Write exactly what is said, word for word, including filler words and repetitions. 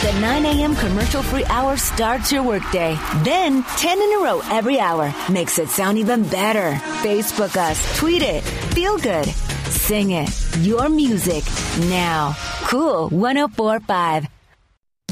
The nine a.m. commercial-free hour starts your workday. Then, ten in a row every hour makes it sound even better. Facebook us, tweet it, feel good, sing it. Your music now. Cool one oh four point five.